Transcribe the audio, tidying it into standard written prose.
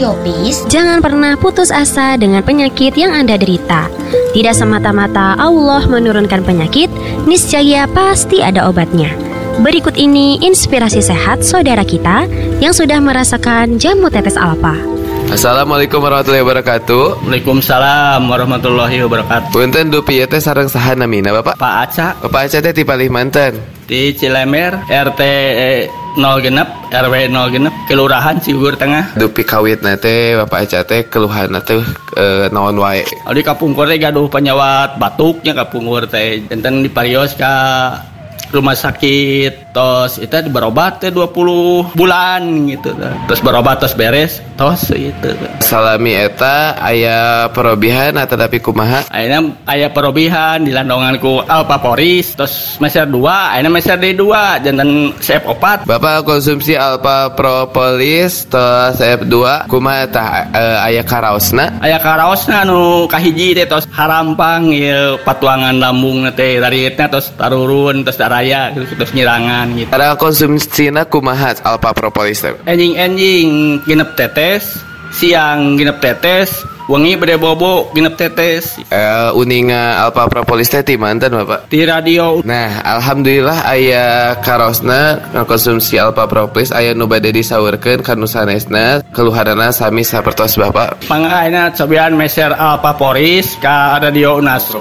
Audiopis. Jangan pernah putus asa dengan penyakit yang Anda derita. Tidak semata-mata Allah menurunkan penyakit, niscaya pasti ada obatnya. Berikut ini inspirasi sehat saudara kita yang sudah merasakan jamu tetes Alpa. Assalamualaikum warahmatullahi wabarakatuh. Waalaikumsalam warahmatullahi wabarakatuh. Punten dupi teh sareng saha namina Bapak? Pak Aca Bapak Aca teh ti Kalimantan. di Cilemer RT 0 genep RW 0 genep Kelurahan Ciugur Tengah. Dupi kawitna teh Bapak Aca teh keluhanna teh naon wae? Di kapungkur teh gaduh penyawat batuknya kapungkur teh enten diparios ka rumah sakit, tos itu berobat teh 20 bulan gitu. Terus berobat terus beres, tos itu. Salami eta aya perobihan atau tapi kumaha? Akhirnya aya perobihan dilandongan ku Alpa Poris, terus meser 2, akhirnya meser D2 jantan sep opat. Bapak konsumsi Alpa Propolis tos F2 kumaha tah aya karaosna? Aya karaosna nu kahiji teh tos harampang ieu patuangan lambung teh daritna tos tarurun tos daraya terus nyirangan gitu. Ada konsumsina kumaha Alpa Propolis teh? Enjing genep tetes, siang genep tetes, wengi bade bobo genep tetes. Uninga Alpa Propolis teh ti manten Bapak? Di radio. Nah, alhamdulillah aya karosna ngakonsumsi Alpa Propolis aya nu bade disaurkeun ka nu sanesna keluhanana sami sapertos Bapak. Mangga ayeuna cobian meser Alpa Poris ka radio Unas.